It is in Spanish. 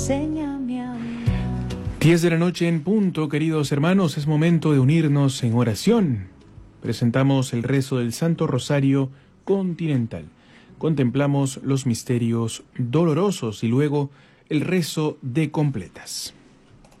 Enséñame a amar. 10 de la noche en punto, queridos hermanos, es momento de unirnos en oración. Presentamos el rezo del Santo Rosario Continental. Contemplamos los misterios dolorosos y luego el rezo de completas.